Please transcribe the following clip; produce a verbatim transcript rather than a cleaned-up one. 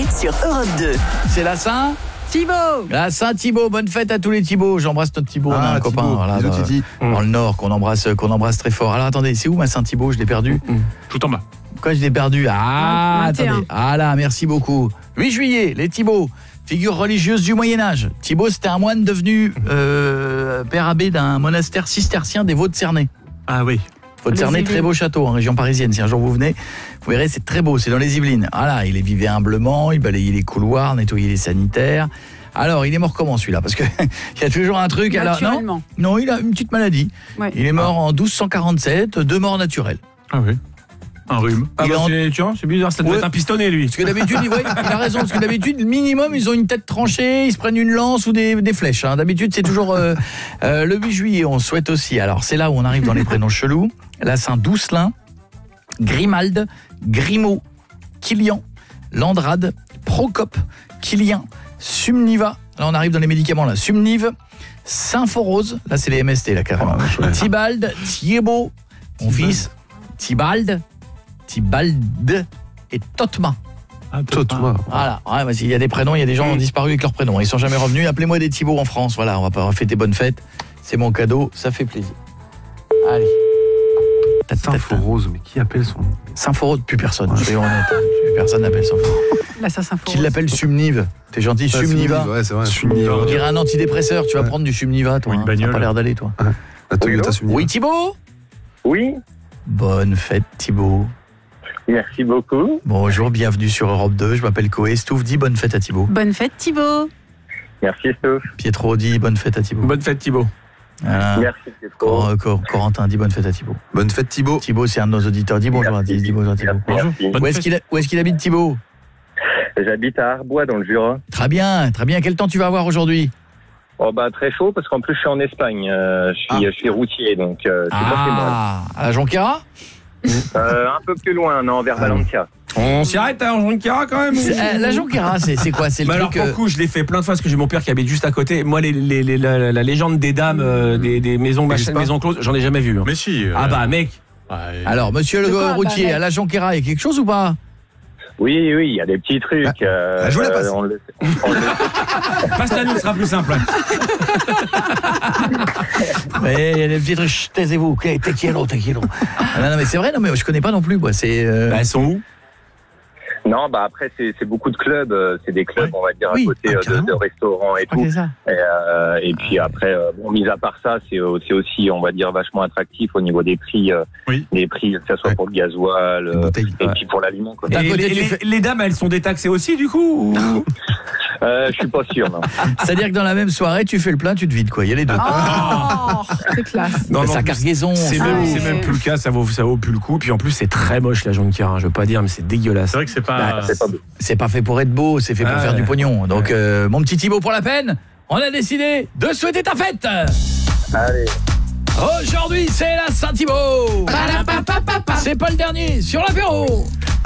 sur Europe deux. C'est la Saint Thibaut. La Saint-Thibaut, bonne fête à tous les Thibaut. J'embrasse notre Thibaut, ah, on a un Thibaut, copain voilà, dans, dans le Nord qu'on embrasse, qu'on embrasse très fort. Alors attendez, c'est où ma Saint-Thibaut? Je l'ai perdu. mmh. Tout en bas. Pourquoi je l'ai perdu? Ah, vingt et un. attendez. Ah là, merci beaucoup. huit juillet, les Thibauts, figure religieuse du Moyen-Âge. Thibaut, c'était un moine devenu euh, père abbé d'un monastère cistercien des Vaux-de-Cernay. Ah oui. Vaux-de-Cernay, très beau château en région parisienne. Si un jour vous venez, vous verrez, c'est très beau. C'est dans les Yvelines. Voilà, il vivait humblement, il balayait les couloirs, nettoyait les sanitaires. Alors, il est mort comment celui-là? Parce que il y a toujours un truc. Alors, non, non, il a une petite maladie. Ouais. Il est mort ah. en douze cent quarante-sept, deux morts naturelles. Ah oui. Un rhume. Ah bah en... c'est, tu vois, c'est bizarre, ça doit ouais. être un pistonné lui. Parce que d'habitude, il, ouais, il a raison, parce que d'habitude, minimum, ils ont une tête tranchée, ils se prennent une lance ou des, des flèches. Hein. D'habitude, c'est toujours euh, euh, le huit juillet, on souhaite aussi. Alors, c'est là où on arrive dans les prénoms chelous. La Saint-Doucelin, Grimalde, Grimaud, Kilian, Landrade, Procope, Kilian, Sumniva. Là, on arrive dans les médicaments, là. Sumnive, Symphorose, là, c'est les M S T, là, carrément. Oh, Tibald, Thiébaut, mon fils, Tibald, Tibald et Totma. Ah, Totma. Voilà. Ouais, bah, il y a des prénoms, il y a des gens qui ont disparu avec leurs prénoms. Ils sont jamais revenus. Appelez-moi des Thibaut en France. Voilà, on va pas fêter bonnes fêtes. C'est mon cadeau, ça fait plaisir. Allez. Symphorose, mais qui appelle son nom? Symphorose, plus personne. Je suis honnête. Plus personne n'appelle Symphorose. Qui l'appelle Sumnive. T'es gentil, ah, Sumniva. Ouais, c'est vrai. Sumniva. On dirait un antidépresseur. Tu vas ouais. prendre du Sumniva, toi. Une hein. bagnole. T'as pas l'air d'aller, toi. Ouais. La Toyota Sumniva. Oui, Thibaut. Oui. Bonne fête, Thibaut. Merci beaucoup. Bonjour, bienvenue sur Europe deux. Je m'appelle Koé. Stouff dit bonne fête à Thibaut. Bonne fête, Thibaut. Merci, Stouff. Pietro dit bonne fête à Thibaut. Bonne fête, Thibaut. Voilà. Merci, Pietro. Cor- Cor- Corentin dit bonne fête à Thibaut. Bonne fête, Thibaut. Thibaut, c'est un de nos auditeurs. Dis bonjour à Thibaut. Dis bonjour à Thibaut. Bonjour. Où est-ce qu'il, a, où est-ce qu'il habite, Thibaut? J'habite à Arbois, dans le Jura. Très bien, très bien. Quel temps tu vas avoir aujourd'hui? Oh bah très chaud, parce qu'en plus je suis en Espagne. Euh, je, suis, ah. je suis routier, donc euh, c'est ah. pas très mal. À la Jonquera? euh, Un peu plus loin, non, vers Valencia. On s'y arrête à Jonquera quand même ou... euh, La Jonquera, c'est, c'est quoi? C'est le bah truc. Alors pour le coup, je l'ai fait plein de fois parce que j'ai mon père qui habite juste à côté. Moi, les, les, les, la, la légende des dames, euh, des, des maisons machin, maisons closes, j'en ai jamais vu. Hein. Mais si. Euh... Ah bah mec. Ouais. Alors, monsieur le quoi, routier, bah, à la Jonquera, il y a quelque chose ou pas? Oui, oui, il y a des petits trucs. Ah, euh, je vous la passe. On le, on le... Passe-la nous, ce sera plus simple. Mais il y a des petits trucs. Chut, taisez-vous. Te quiero, te quiero. Non, non, mais c'est vrai, non, mais je connais pas non plus, quoi. C'est. Euh... Bah, elles sont où? Non, bah après c'est, c'est beaucoup de clubs, c'est des clubs, ouais. on va dire, oui, à côté ah, de, de restaurants et ah, tout. C'est ça. Et, euh, et puis après, euh, bon, mis à part ça, c'est, c'est aussi, on va dire, vachement attractif au niveau des prix, euh, oui. des prix, que ce soit ouais. pour le gasoil euh, et ouais. puis pour l'aliment. Quoi. Et, et les, les, fais... les dames, elles sont détaxées aussi, du coup ou... euh, Je suis pas sûr, non. C'est-à-dire que dans la même soirée, tu fais le plein, tu te vides, quoi. Il y a les deux. Oh, c'est classe. Non, non, sa cargaison. C'est, ah, même, ouais. c'est même plus le cas, ça vaut, ça vaut plus le coup. Puis en plus, c'est très moche la Jonquera, hein, je veux pas dire, mais c'est dégueulasse. C'est vrai que c'est pas. Bah, c'est pas beau. C'est pas fait pour être beau, c'est fait pour ah, faire ouais. du pognon. Donc, euh, mon petit Thibaut, pour la peine, on a décidé de souhaiter ta fête. Allez. Aujourd'hui, c'est la Saint-Thibaut. C'est pas le dernier sur l'apéro.